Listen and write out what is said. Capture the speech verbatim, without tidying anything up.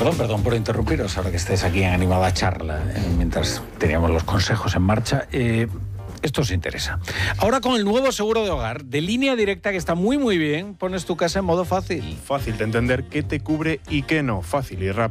perdón, perdón por interrumpiros ahora que estáis aquí en animada charla, eh, mientras teníamos los consejos en marcha. Eh, esto os interesa. Ahora con el nuevo seguro de hogar de Línea Directa, que está muy muy bien, pones tu casa en modo fácil. Fácil de entender qué te cubre y qué no. Fácil y rápido.